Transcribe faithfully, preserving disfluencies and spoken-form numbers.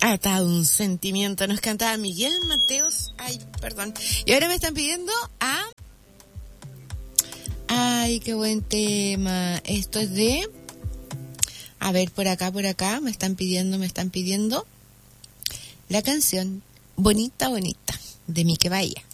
Atado un sentimiento, nos cantaba Miguel Mateos. Ay, perdón. Y ahora me están pidiendo a... Ay, qué buen tema. Esto es de... A ver, por acá, por acá, me están pidiendo, me están pidiendo la canción Bonita, Bonita, de Mike Bahía.